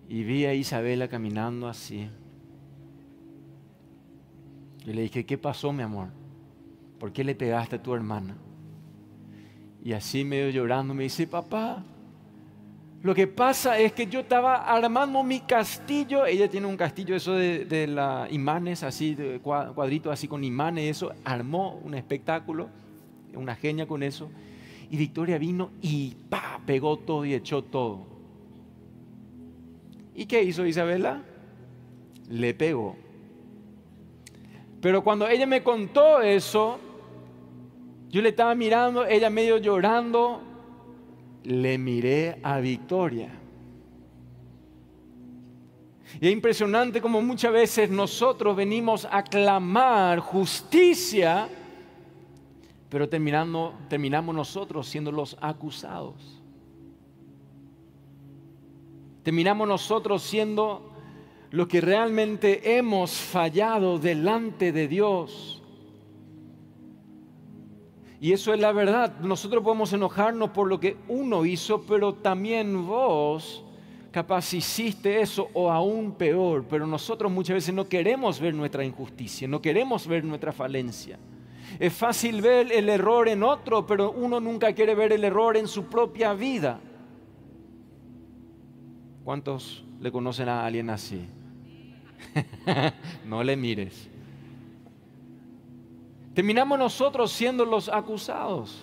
y vi a Isabela caminando así. Y le dije, ¿qué pasó, mi amor? ¿Por qué le pegaste a tu hermana? Y así medio llorando me dice, papá, lo que pasa es que yo estaba armando mi castillo. Ella tiene un castillo eso de imanes, así, de cuadritos así con imanes, eso. Armó un espectáculo, una genia con eso. Y Victoria vino y ¡pah! Pegó todo y echó todo. ¿Y qué hizo Isabela? Le pegó. Pero cuando ella me contó eso, yo le estaba mirando, ella medio llorando, le miré a Victoria. Y es impresionante como muchas veces nosotros venimos a clamar justicia, pero terminamos nosotros siendo los acusados. Terminamos nosotros siendo los que realmente hemos fallado delante de Dios. Y eso es la verdad. Nosotros podemos enojarnos por lo que uno hizo, pero también vos capaz hiciste eso o aún peor. Pero nosotros muchas veces no queremos ver nuestra injusticia, no queremos ver nuestra falencia. Es fácil ver el error en otro, pero uno nunca quiere ver el error en su propia vida. ¿Cuántos le conocen a alguien así? No le mires. Terminamos nosotros siendo los acusados.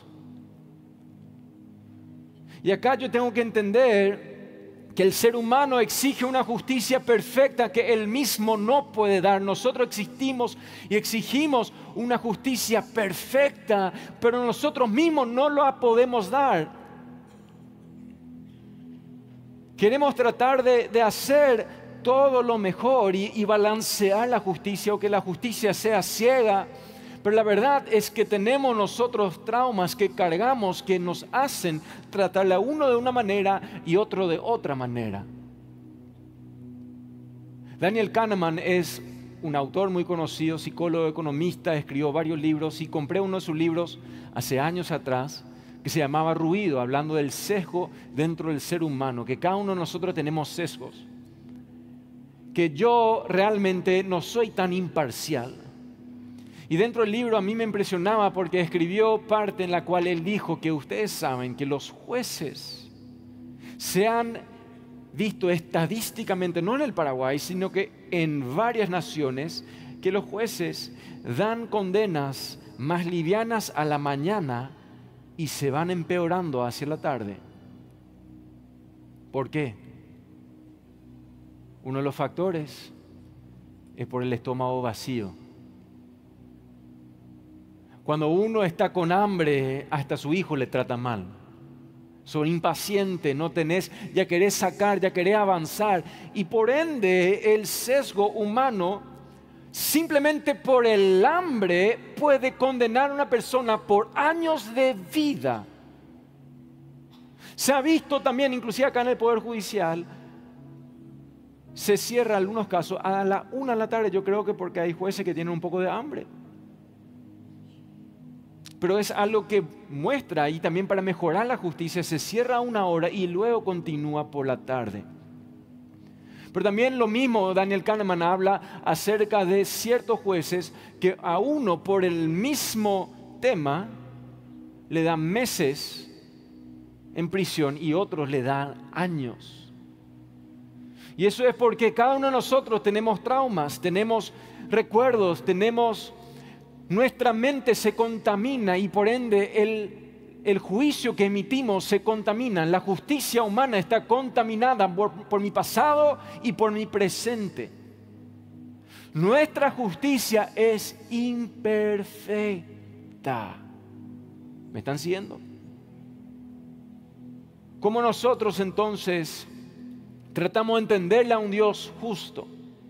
Y acá yo tengo que entender que el ser humano exige una justicia perfecta que él mismo no puede dar. Nosotros existimos y exigimos una justicia perfecta, pero nosotros mismos no la podemos dar. Queremos tratar de hacer todo lo mejor y balancear la justicia, o que la justicia sea ciega. Pero la verdad es que tenemos nosotros traumas que cargamos que nos hacen tratarle a uno de una manera y otro de otra manera. Daniel Kahneman es un autor muy conocido, psicólogo, economista, escribió varios libros y compré uno de sus libros hace años atrás que se llamaba Ruido, hablando del sesgo dentro del ser humano, que cada uno de nosotros tenemos sesgos, que yo realmente no soy tan imparcial. Y dentro del libro a mí me impresionaba porque escribió parte en la cual él dijo que ustedes saben que los jueces se han visto estadísticamente, no en el Paraguay, sino que en varias naciones, que los jueces dan condenas más livianas a la mañana y se van empeorando hacia la tarde. ¿Por qué? Uno de los factores es por el estómago vacío. Cuando uno está con hambre, hasta su hijo le trata mal. Son impacientes, no tenés, ya querés sacar, ya querés avanzar. Y por ende, el sesgo humano, simplemente por el hambre, puede condenar a una persona por años de vida. Se ha visto también, inclusive acá en el Poder Judicial, se cierra en algunos casos a la 1 de la tarde, yo creo que porque hay jueces que tienen un poco de hambre. Pero es algo que muestra, y también para mejorar la justicia se cierra a 1 hora y luego continúa por la tarde. Pero también lo mismo Daniel Kahneman habla acerca de ciertos jueces que a uno por el mismo tema le dan meses en prisión y otros le dan años. Y eso es porque cada uno de nosotros tenemos traumas, tenemos recuerdos, nuestra mente se contamina y por ende el juicio que emitimos se contamina. La justicia humana está contaminada por mi pasado y por mi presente. Nuestra justicia es imperfecta. ¿Me están siguiendo? ¿Cómo nosotros entonces tratamos de entenderle a un Dios justo,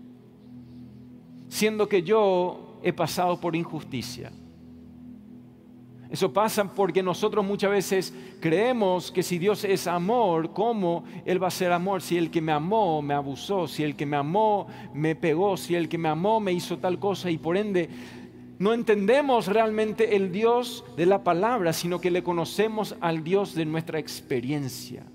siendo que yo he pasado por injusticia? Eso pasa porque nosotros muchas veces creemos que si Dios es amor, ¿cómo Él va a ser amor? Si el que me amó me abusó, si el que me amó me pegó, si el que me amó me hizo tal cosa, y por ende no entendemos realmente el Dios de la palabra, sino que le conocemos al Dios de nuestra experiencia.